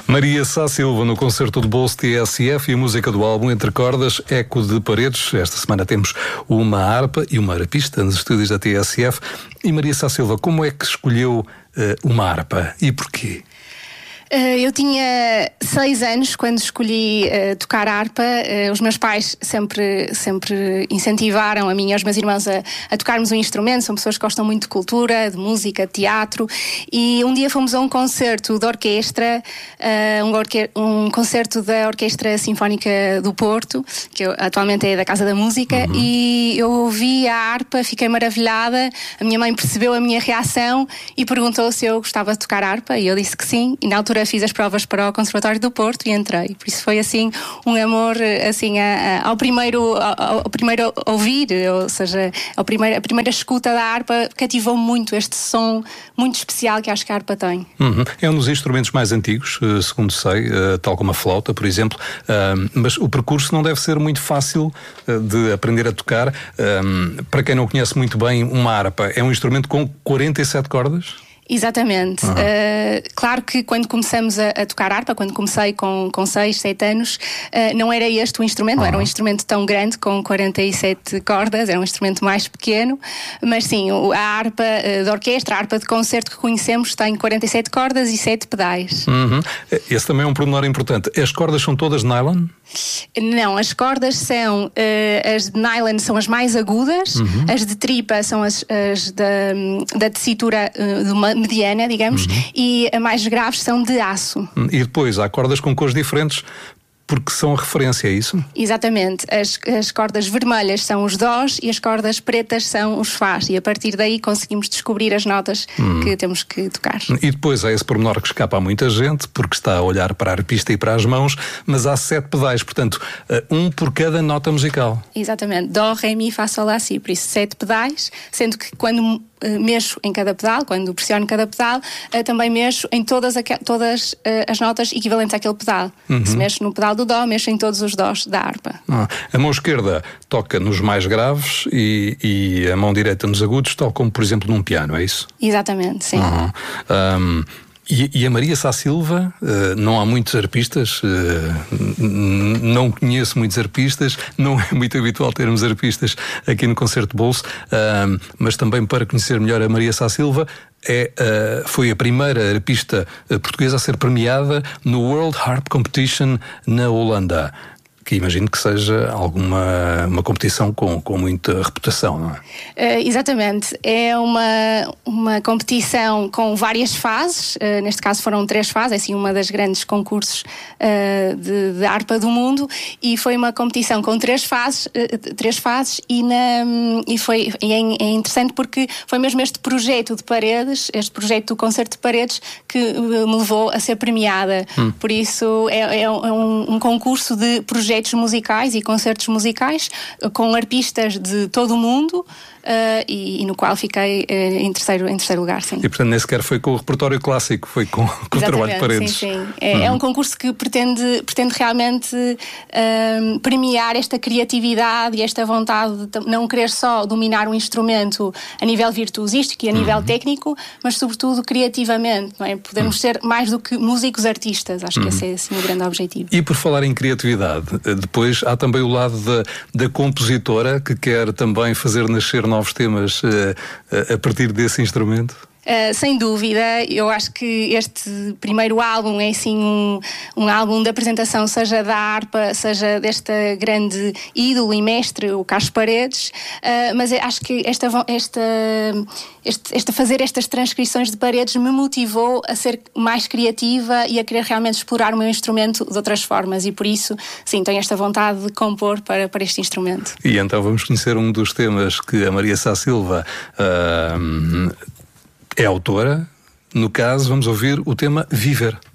Maria Sá Silva no concerto de bolso TSF e a música do álbum Entre Cordas, Eco de Paredes. Esta semana temos uma harpa e uma harpista nos estúdios da TSF. E Maria Sá Silva, como é que escolheu uma harpa e porquê? Eu tinha 6 anos quando escolhi tocar harpa. Os meus pais sempre incentivaram a mim e aos meus irmãos a tocarmos um instrumento. São pessoas que gostam muito de cultura, de música, de teatro. E um dia fomos a um concerto de orquestra, um concerto da Orquestra Sinfónica do Porto, que atualmente é da Casa da Música, e eu ouvi a harpa, fiquei maravilhada. A minha mãe percebeu a minha reação e perguntou se eu gostava de tocar harpa, e eu disse que sim. E na altura fiz as provas para o Conservatório do Porto e entrei. Por isso foi assim um amor assim ao primeiro ouvir, ou seja, a primeira escuta da harpa cativou muito este som muito especial que acho que a harpa tem. É um dos instrumentos mais antigos, segundo sei, tal como a flauta, por exemplo, mas o percurso não deve ser muito fácil de aprender a tocar. Para quem não conhece muito bem uma harpa, é um instrumento com 47 cordas? Exatamente. Claro que quando começamos a tocar harpa, quando comecei com 6, 7 anos, não era este o instrumento, não era um instrumento tão grande com 47 cordas, era um instrumento mais pequeno, mas sim, a harpa de orquestra, a harpa de concerto que conhecemos tem 47 cordas e 7 pedais. Esse também é um pormenor importante. As cordas são todas de nylon? Não, as cordas são as de nylon são as mais agudas, as de tripa são as da tessitura mediana, digamos, e as mais graves são de aço. E depois há cordas com cores diferentes porque são a referência, é isso? Exatamente. As cordas vermelhas são os dós e as cordas pretas são os fás, e a partir daí conseguimos descobrir as notas que temos que tocar. E depois há esse pormenor que escapa a muita gente porque está a olhar para a harpista e para as mãos, mas há 7 pedais, portanto, um por cada nota musical. Exatamente. Dó, ré, mi, fá, sol, lá, si. Por isso 7 pedais, sendo que quando mexo em cada pedal, quando pressiono cada pedal, também mexo em todas as notas equivalentes àquele pedal. Se mexo no pedal do dó, mexo em todos os dós da harpa. A mão esquerda toca nos mais graves e a mão direita nos agudos, tal como, por exemplo, num piano, é isso? Exatamente, sim. E a Maria Sá Silva, não há muitos harpistas, não conheço muitos harpistas, não é muito habitual termos harpistas aqui no Concerto de Bolso, mas também para conhecer melhor a Maria Sá Silva, foi a primeira harpista portuguesa a ser premiada no World Harp Competition na Holanda, que imagino que seja uma competição com muita reputação, não é? Exatamente. É uma competição com várias fases, neste caso foram 3 fases, é assim uma das grandes concursos de harpa do mundo, e foi uma competição com 3 fases e é interessante porque foi mesmo este projeto de Paredes, este projeto do Concerto de Paredes que me levou a ser premiada. Por isso é um concurso de projetos musicais e concertos musicais com harpistas de todo o mundo, e no qual fiquei em terceiro lugar, sim. E portanto nem sequer foi com o repertório clássico, foi com o trabalho de Paredes. Sim. É um concurso que pretende realmente premiar esta criatividade e esta vontade de não querer só dominar um instrumento a nível virtuosístico e a nível técnico, mas sobretudo criativamente, não é? Podemos ser mais do que músicos artistas, acho que esse é assim o grande objetivo. E por falar em criatividade, depois há também o lado da compositora que quer também fazer nascer novos temas a partir desse instrumento? Sem dúvida, eu acho que este primeiro álbum é assim um álbum de apresentação, seja da harpa, seja desta grande ídolo e mestre, o Carlos Paredes, mas acho que fazer estas transcrições de Paredes me motivou a ser mais criativa e a querer realmente explorar o meu instrumento de outras formas, e por isso, sim, tenho esta vontade de compor para este instrumento. E então vamos conhecer um dos temas que a Maria Sá Silva é autora. No caso, vamos ouvir o tema Viver.